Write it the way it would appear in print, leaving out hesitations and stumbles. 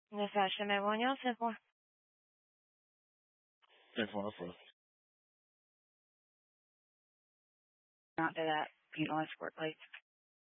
10 Muñoz, 10 10-4. Not to that penal escort, please.